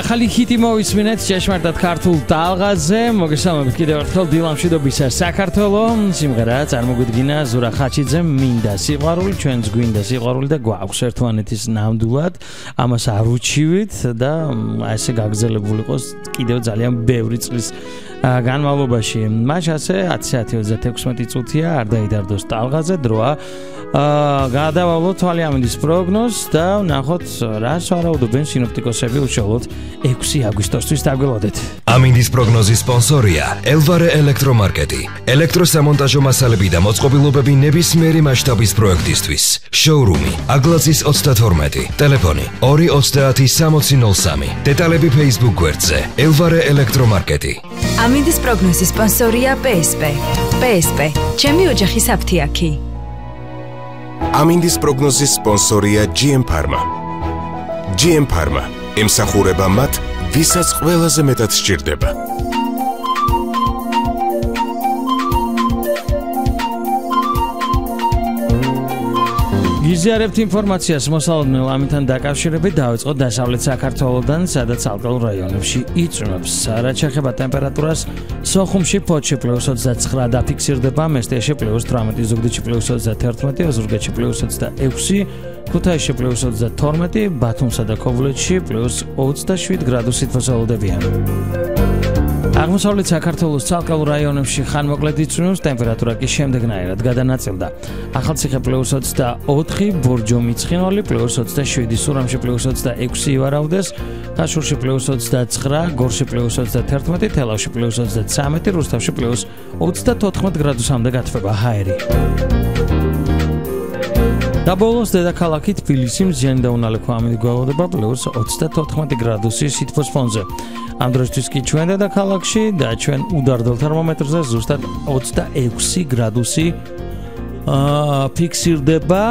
ახალი ჰიტი მოვისმინეთ ჭეშმარიტად ქართულ ტალღაზე. მოგესალმებით კიდევ ერთხელ დილამშვიდობისა საქართველო. სიმღერა წარმოგვიდგინა ზურა ხაჩიძემ მინდა სიყვარული, ჩვენც გვინდა სიყვარული და გვაქვს ერთმანეთის ნამდვილად. ამას არ უჩივით და ესე გაგზელებული იყოს კიდევ ძალიან ბევრი წლის განმავლობაში. მას ასე 10:36 წუთია არ დაიდარდოს ტალღაზე დროა. გადავავლოთ თვალი ამინდის პროგნოზს და ვნახოთ რას ვარაუდობენ სინოპტიკოსები უშუალოდ 6 აგვისტოსთვის დაგველოდეთ. ამინდის პროგნოზის სპონსორია ელვარე ელექტრომარკეტი. ელექტროსამონტაჟო მასალები და მოწყობილობები ნებისმიერი მასშტაბის პროექტისთვის. შოურუმი აგლაძის 32, ტელეფონი 2306003. დეტალები Facebook გვერდზე ელვარე ელექტრომარკეტი. ამინდის პროგნოზის სპონსორია PSP. PSP, ჩემი ოჯახის აფთიაქი. ამინდის პროგნოზის სპონსორია GM Pharma. GM Pharma ემსახურება მათ, ვისაც ყველაზე მეტად სჭირდება. გიზიარებთ ინფორმაციას მოსალოდნელ ამთან დაკავშირებით დავიწყოთ დასავლეთ საქართველოდან, სადაც ალპურ რაიონებში იწვიმებს. რაც შეეხება ტემპერატურას, სოხუმში ფოთში +29 დაფიქსირდება, მესტიაში +18, ზუგდიდში +31, ოზურგეთში +26, ქუთაისში +22, ბათუმსა და ქობულეთში +27 გრადუსით მოსალოდებიან. აღმოსავლეთ საქართველოს ცალკეულ რაიონებში ხანმოკლედ იწვიმს, ტემპერატურა კი შემდეგნაირად გადანაწილდა. ახალციხე +24, ბორჯომი ცხინვალი +27, სურამში +26 ივარაუდეს, ხაშურში +29, გორში +31, თელავში +33, რუსთავში +34 გრადუსამდე გათბება ჰაერი. და ბოლოს დედაქალაქი თბილისი მზიანი და უნალე ქვამით გველოდება +34 გრადუსი სითბოს ფონზე. ამ დროისთვის კი ჩვენ დედაქალაქში და ჩვენ უდარდელ თერმომეტრზე ზუსტად 26 გრადუსი ფიქსირდება.